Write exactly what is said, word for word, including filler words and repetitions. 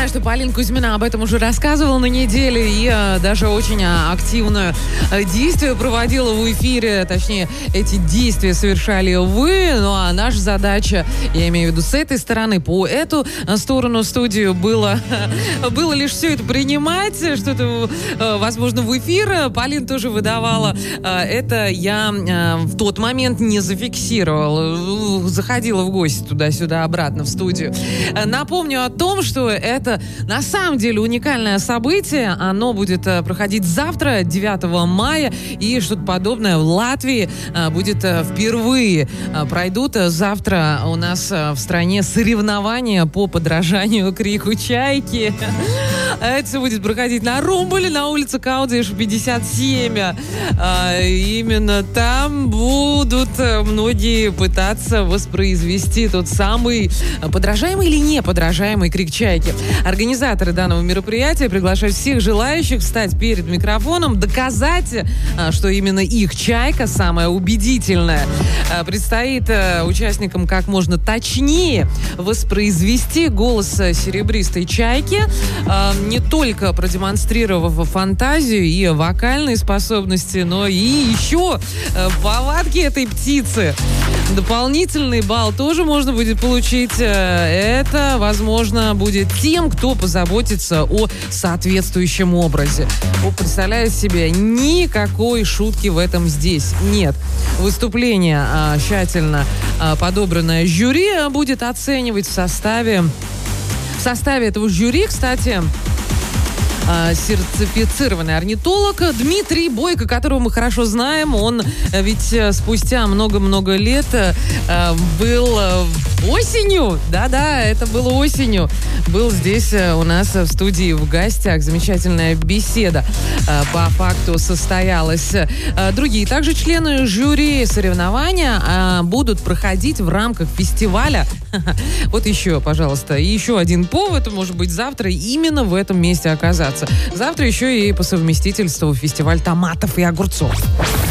знаю, что Полина Кузьмина об этом уже рассказывала на неделе и э, даже очень а, активное э, действие проводила в эфире. Точнее, эти действия совершали вы. Ну а наша задача, я имею в виду с этой стороны, по эту сторону студию было, было лишь все это принимать, что-то, э, возможно, в эфир. Полина тоже выдавала. Э, это я э, в тот момент не зафиксировала. Заходила в гости туда-сюда, обратно в студию. Э, напомню о том, что это на самом деле уникальное событие. Оно будет э, проходить завтра, девятого мая, и что-то подобное в Латвии э, будет э, впервые. Э, пройдут э, завтра у нас э, в стране соревнования по подражанию крику чайки. Это все будет проходить на Румболе, на улице Каудзиша, пятьдесят семь. А, именно там будут многие пытаться воспроизвести тот самый подражаемый или не подражаемый крик чайки. Организаторы данного мероприятия приглашают всех желающих встать перед микрофоном, доказать, что именно их чайка самая убедительная. Предстоит участникам как можно точнее воспроизвести голос серебристой чайки, не только продемонстрировав фантазию и вокальные способности, но и еще повадки этой птицы. Дополнительный балл тоже можно будет получить. Это, возможно, будет тем, кто позаботится о соответствующем образе. Вы представляете себе, никакой шутки в этом здесь нет. Выступление тщательно подобранное жюри будет оценивать в составе В составе этого жюри, кстати, сертифицированный орнитолог Дмитрий Бойко, которого мы хорошо знаем. Он ведь спустя много-много лет был осенью, да-да, это было осенью, был здесь у нас в студии в гостях. Замечательная беседа по факту состоялась. Другие также члены жюри соревнования будут проходить в рамках фестиваля. Вот еще, пожалуйста, еще один повод, может быть, завтра именно в этом месте оказаться. Завтра еще и по совместительству фестиваль томатов и огурцов.